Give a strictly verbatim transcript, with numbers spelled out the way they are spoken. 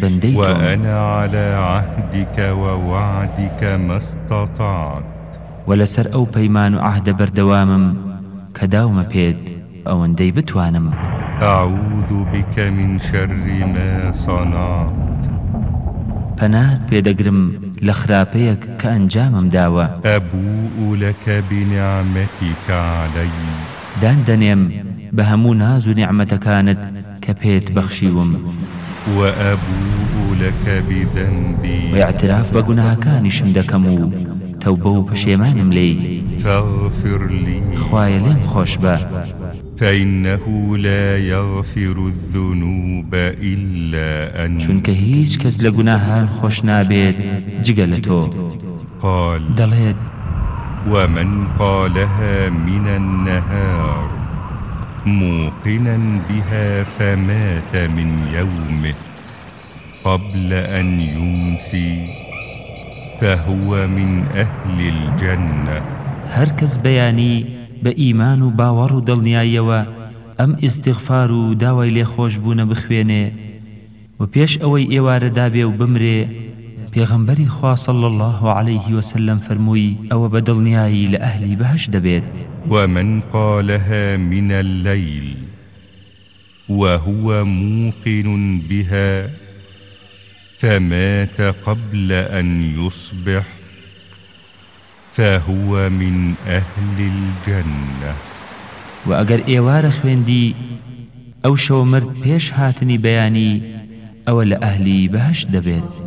بنديتم. وأنا على عهدك ووعدك ما استطعت. ولسر أو بيمان عهد بردوامم كداوم بيد أو اندي بتوانم. أعوذ بك من شر ما صنعت. پنات بيدقرم لخرابيك كأنجامم داوة. أبوء لك بنعمتك علي. دان دنيم بهمو ناز نعمة كانت كبيت بخشيوم. وأبوء لك بذنبي. واعتراف بقناها كان شمدكمو توبو بشيمانم لي. فاغفر لي. خوايا ليم خوش با. فإنه لا يغفر الذنوب إلا أنت. چونك هيج كز لقناهان خوش نابيد جگلتو. قال دليد ومن قالها من النهار موقنا بها فمات من يومه قبل أن يمسي فهو من أهل الجنة. هركز بياني بإيمان باور دلنيايوا أم استغفار داوي لي خوش بونا بخويني وبيش أوي إيوار دابي وبمري پیغمبری خوا صلى الله عليه وسلم فرموي أو بدلنياي لأهلي بهش دبيت. ومن قالها من الليل وهو موقن بها فمات قبل أن يصبح فهو من أهل الجنة. وأجر إيوار خويندي أو شو مرد بيش هاتني بياني أو لأهلي بهش دبيت.